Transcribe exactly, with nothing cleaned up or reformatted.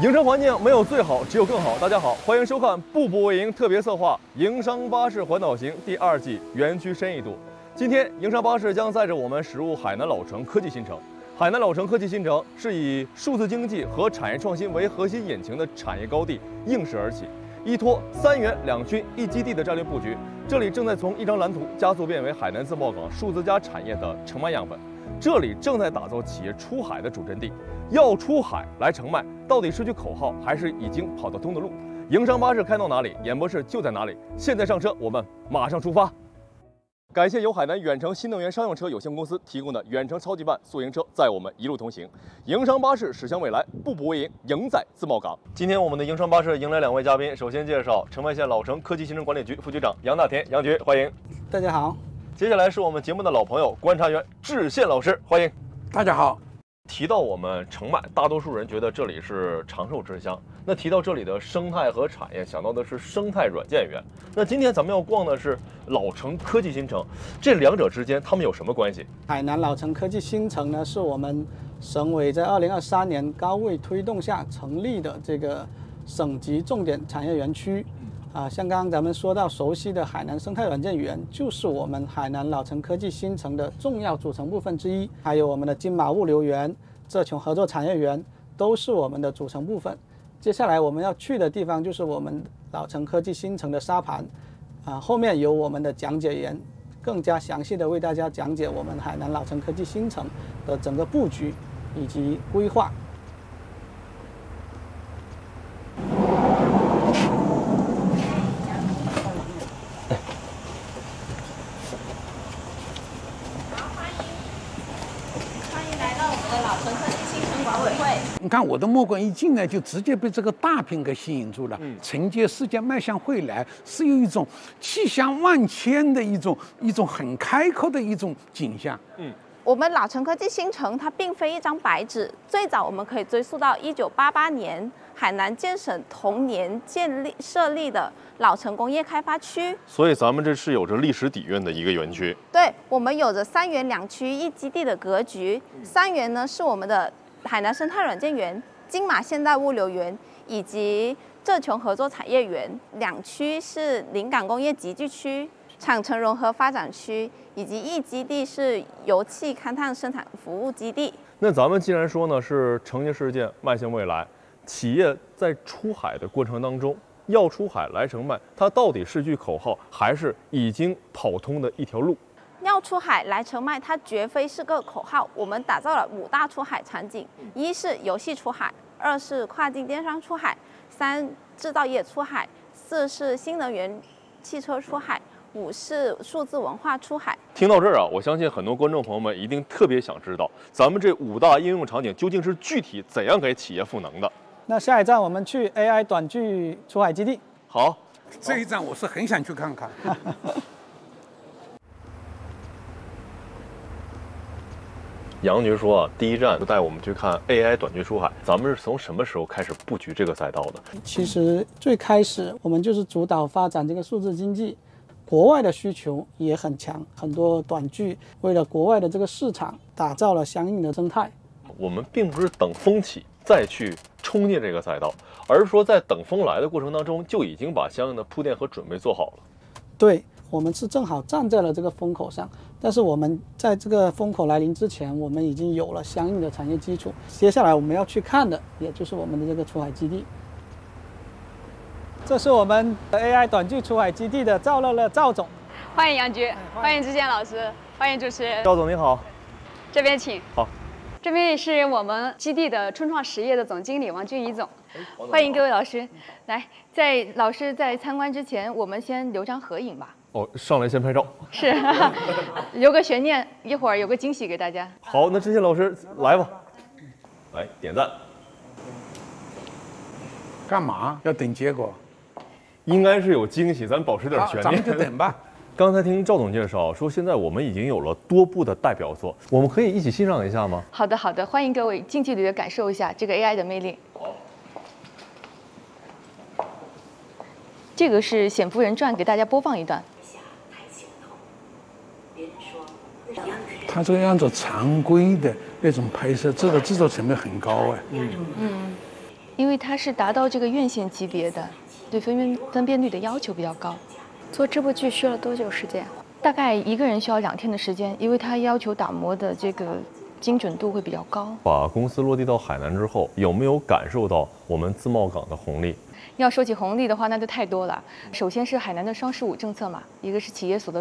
营商环境没有最好，只有更好。大家好，欢迎收看《步步为营》特别策划《营商巴士环岛行》第二季园区深一度。今天，营商巴士将载着我们驶入海南老城科技新城。海南老城科技新城是以数字经济和产业创新为核心引擎的产业高地应势而起，依托三园两区一基地的战略布局，这里正在从一张蓝图加速变为海南自贸港数字加产业的承卖样本。这里正在打造企业出海的主阵地。要出海来承卖，到底是句口号，还是已经跑得通的路？营商巴士开到哪里，演播室就在哪里。现在上车，我们马上出发。感谢由海南远程新能源商用车有限公司提供的远程超级版宿营车，载我们一路同行。营商巴士驶向未来，步步为营，营在自贸港。今天我们的营商巴士迎来两位嘉宾，首先介绍澄迈县老城科技新城管理局副局长杨大田，杨局欢迎。 大家好。 接下来是我们节目的老朋友观察员智宪老师，欢迎。 大家好。 提到我们澄迈，大多数人觉得这里是长寿之乡。那提到这里的生态和产业，想到的是生态软件园。那今天咱们要逛的是老城科技新城，这两者之间它们有什么关系？ 海南老城科技新城呢，是我们省委在二零二三年高位推动下成立的这个省级重点产业园区。啊，像刚刚咱们说到熟悉的海南生态软件园，就是我们海南老城科技新城的重要组成部分之一。还有我们的金马物流园、浙琼合作产业园，都是我们的组成部分。接下来我们要去的地方就是我们老城科技新城的沙盘，啊，后面有我们的讲解员更加详细的为大家讲解我们海南老城科技新城的整个布局以及规划。 你看我的目光一进来，就直接被这个大屏给吸引住了。嗯，承接世界迈向未来，是有一种气象万千的一种一种很开阔的一种景象。 嗯，我们老城科技新城它并非一张白纸，最早我们可以追溯到一九八八年海南建省同年建立设立的老城工业开发区。 所以咱们这是有着历史底蕴的一个园区。 对，我们有着三园两区一基地的格局。三园呢是我们的海南生态软件园、金马现代物流园以及浙琼合作产业园，两区是临港工业集聚区、厂城融合发展区，以及一基地是油气勘探生产服务基地。 那咱们既然说呢是承接世界迈向未来，企业在出海的过程当中，要出海来承卖，它到底是句口号，还是已经跑通的一条路？ 要出海来承卖，它绝非是个口号。我们打造了五大出海场景：一是游戏出海，二是跨境电商出海，三制造业出海，四是新能源汽车出海，五是数字文化出海。 听到这儿啊，我相信很多观众朋友们一定特别想知道，咱们这五大应用场景究竟是具体怎样给企业赋能的。 那下一站我们去 A I 短剧出海基地。 好， 这一站我是很想去看看。 杨局说啊，第一站就带我们去看 A I 短剧出海。咱们是从什么时候开始布局这个赛道的？ 其实最开始我们就是主导发展这个数字经济，国外的需求也很强，很多短剧为了国外的这个市场打造了相应的生态。 我们并不是等风起再去冲进这个赛道，而是说在等风来的过程当中就已经把相应的铺垫和准备做好了。 对，我们是正好站在了这个风口上，但是我们在这个风口来临之前，我们已经有了相应的产业基础。接下来我们要去看的，也就是我们的这个出海基地。这是我们 A I 短剧出海基地的赵乐乐赵总， 欢迎杨局，欢迎智宪老师，欢迎主持人。 赵总你好， 这边请。 好， 这边是我们基地的春创实业的总经理王俊一总，欢迎各位老师。来，在老师在参观之前，我们先留张合影吧。 哦，上来先拍照， 是留个悬念，一会儿有个惊喜给大家。 好，那这些老师来吧，来点赞。 干嘛要等结果？ 应该是有惊喜，咱保持点悬念。 咱们就等吧。 刚才听赵总介绍说，现在我们已经有了多部的代表作，我们可以一起欣赏一下吗？ 好的，好的，欢迎各位近距离的感受一下这个 A I 的魅力。 好。 这个是《显夫人传》，给大家播放一段。 他这个按照常规的那种拍摄，这个制作成本很高哎。嗯嗯。 因为它是达到这个院线级别的，对分辨分辨率的要求比较高。做这部剧需要多久时间？大概一个人需要两天的时间，因为它要求打磨的这个精准度会比较高。 把公司落地到海南之后，有没有感受到我们自贸港的红利？ 要说起红利的话，那就太多了。首先是海南的双十五政策嘛，一个是企业所得